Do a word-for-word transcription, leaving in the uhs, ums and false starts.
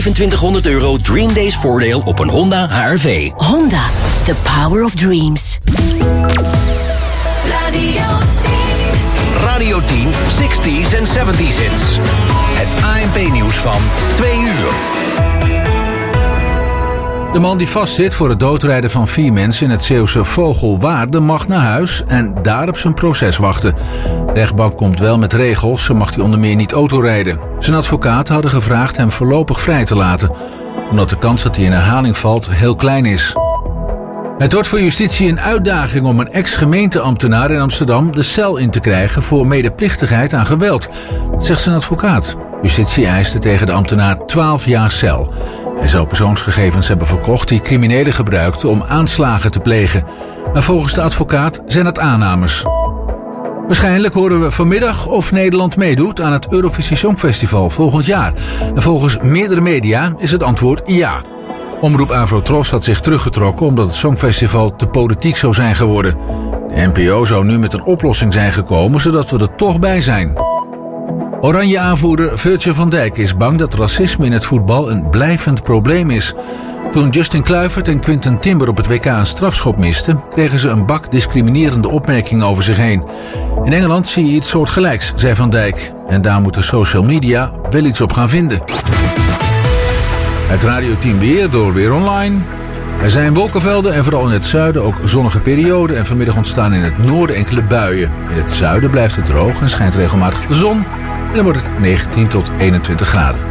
vijfentwintighonderd euro Dream Days voordeel op een Honda H R V. Honda, the power of dreams. Radio tien. Radio tien, zestig's en zeventig's hits. Het A N P-nieuws van twee uur. De man die vastzit voor het doodrijden van vier mensen in het Zeeuwse Vogelwaarde mag naar huis en daar op zijn proces wachten. De rechtbank komt wel met regels, zo mag hij onder meer niet autorijden. Zijn advocaten hadden gevraagd hem voorlopig vrij te laten, omdat de kans dat hij in herhaling valt heel klein is. Het wordt voor justitie een uitdaging om een ex-gemeenteambtenaar in Amsterdam de cel in te krijgen voor medeplichtigheid aan geweld. Dat zegt zijn advocaat. Justitie eiste tegen de ambtenaar twaalf jaar cel. Hij zou persoonsgegevens hebben verkocht die criminelen gebruikten om aanslagen te plegen. Maar volgens de advocaat zijn het aannames. Waarschijnlijk horen we vanmiddag of Nederland meedoet aan het Eurovisie Songfestival volgend jaar. En volgens meerdere media is het antwoord ja. Omroep Avrotros had zich teruggetrokken omdat het Songfestival te politiek zou zijn geworden. De N P O zou nu met een oplossing zijn gekomen, zodat we er toch bij zijn. Oranje-aanvoerder Virgil van Dijk is bang dat racisme in het voetbal een blijvend probleem is. Toen Justin Kluivert en Quinten Timber op het W K een strafschop misten, kregen ze een bak discriminerende opmerkingen over zich heen. In Engeland zie je iets soortgelijks, zei Van Dijk. En daar moeten social media wel iets op gaan vinden. Het Radio tien weer door Weer Online. Er zijn wolkenvelden en vooral in het zuiden ook zonnige perioden. En vanmiddag ontstaan in het noorden enkele buien. In het zuiden blijft het droog en schijnt regelmatig de zon. En dan wordt het negentien tot eenentwintig graden.